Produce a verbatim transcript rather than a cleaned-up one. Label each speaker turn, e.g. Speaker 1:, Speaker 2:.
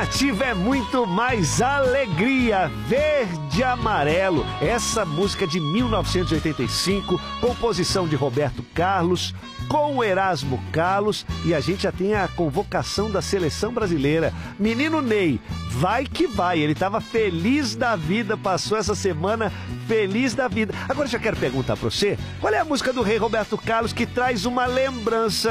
Speaker 1: Nativa é muito mais alegria, verde e amarelo. Essa música de mil novecentos e oitenta e cinco, composição de Roberto Carlos, com o Erasmo Carlos, e a gente já tem a convocação da seleção brasileira. Menino Ney, vai que vai, ele estava feliz da vida, passou essa semana feliz da vida. Agora eu já quero perguntar para você, qual é a música do rei Roberto Carlos que traz uma lembrança